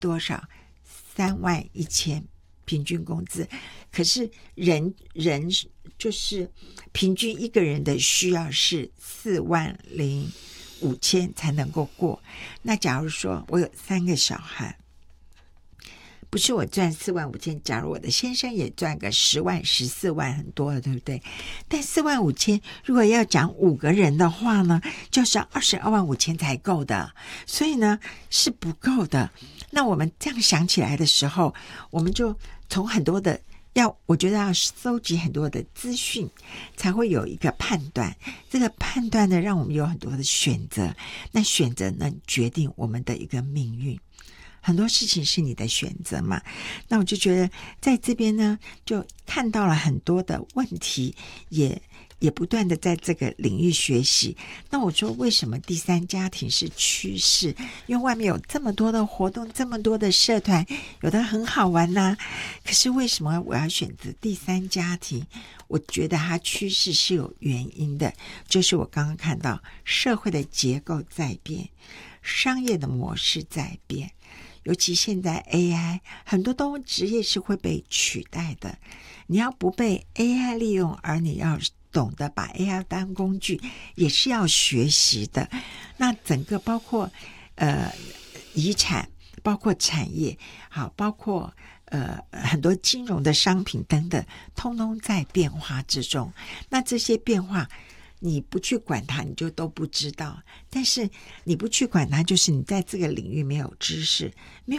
多少？31000平均工资，可是人就是平均一个人的需要是45000才能够过。那假如说我有3个小孩，不是我赚45000，假如我的先生也赚个10万、14万，很多了，对不对？但45000如果要讲5个人的话呢，就是要225000才够的，所以呢是不够的。那我们这样想起来的时候，我们就从很多的我觉得要搜集很多的资讯，才会有一个判断。这个判断呢，让我们有很多的选择，那选择能决定我们的一个命运。很多事情是你的选择嘛，那我就觉得在这边呢，就看到了很多的问题，也不断的在这个领域学习。那我说为什么第三家庭是趋势？因为外面有这么多的活动，这么多的社团，有的很好玩啊，可是为什么我要选择第三家庭？我觉得它趋势是有原因的，就是我刚刚看到社会的结构在变，商业的模式在变，尤其现在 AI 很多职业是会被取代的，你要不被 AI 利用，而你要懂得把 AI 当工具，也是要学习的。那整个包括遗产，包括产业，好，包括很多金融的商品等等，通通在变化之中。那这些变化你不去管它，你就都不知道。但是你不去管它，就是你在这个领域没有知识。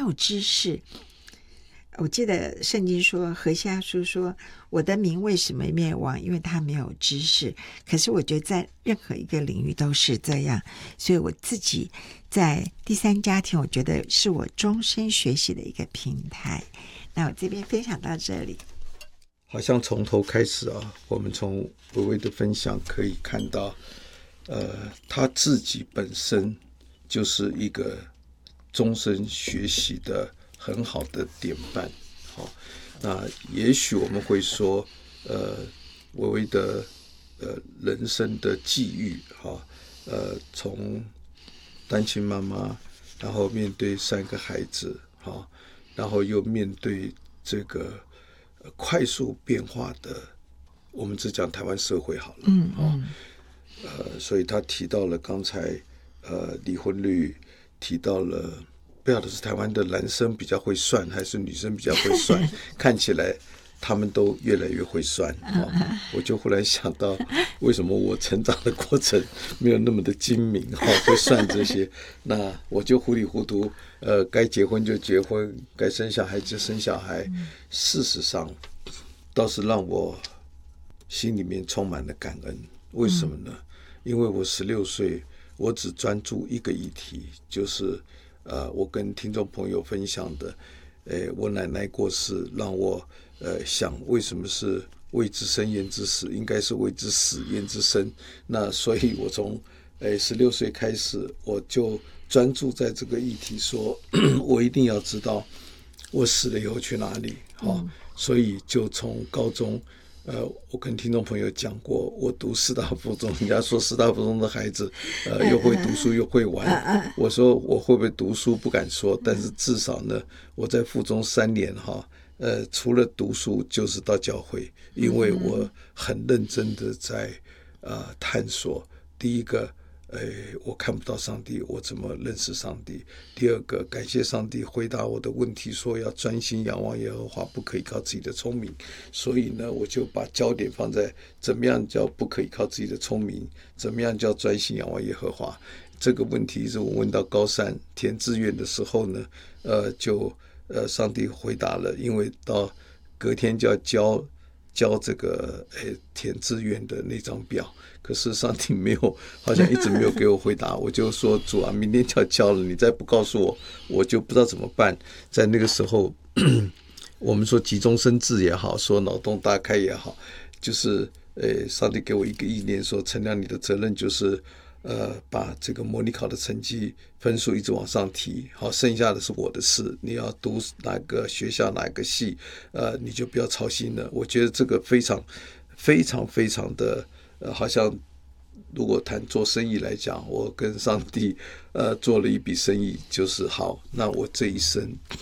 我记得圣经说，何西阿书说，我的民为什么灭亡？因为他没有知识。可是我觉得在任何一个领域都是这样，所以我自己在第三家庭，我觉得是我终身学习的一个平台。那我这边分享到这里。 好像从头开始啊，我们从微微的分享可以看到，他自己本身就是一个终身学习的很好的典范。好，那也许我们会说，微微的人生的际遇，从单亲妈妈，然后面对3个孩子，然后又面对这个快速变化的，我们只讲台湾社会好了，所以他提到了刚才离婚率，提到了不晓得是台湾的男生比较会算还是女生比较会算，看起来他们都越来越会算，我就忽然想到，为什么我成长的过程没有那么的精明，会算这些，那我就糊里糊涂，该结婚就结婚，该生小孩就生小孩。事实上倒是让我心里面充满了感恩。为什么呢？因为我16岁，我只专注一个议题，就是我跟听众朋友分享的，我奶奶过世，让我想为什么是未之生焉知死，应该是未之死焉知生。那所以我从16岁开始，我就专注在这个议题，说我一定要知道我死了以后去哪里。所以就从高中，我跟听众朋友讲过，我读师大附中，人家说师大附中的孩子又会读书又会玩，我说我会不会读书不敢说，但是至少呢，我在附中3年除了读书就是到教会，因为我很认真的在探索。第一个，我看不到上帝，我怎么认识上帝？第二个，感谢上帝回答我的问题，说要专心仰望耶和华，不可以靠自己的聪明。所以呢，我就把焦点放在怎么样叫不可以靠自己的聪明，怎么样叫专心仰望耶和华。这个问题是我问到高3填志愿的时候呢，上帝回答了，因为到隔天就要交这个填志愿的那张表，可是上帝好像一直没有给我回答。我就说，主啊，明天就要交了，你再不告诉我，我就不知道怎么办。在那个时候我们说急中生智也好，说脑洞大开也好，就是上帝给我一个意念，说陈亮，你的责任就是把这个模拟考的成绩分数一直往上提，好，剩下的是我的事，你要读哪个学校哪个系，你就不要操心了。我觉得这个非常非常非常的好像如果谈做生意来讲，我跟上帝做了一笔生意，就是好，那我这一生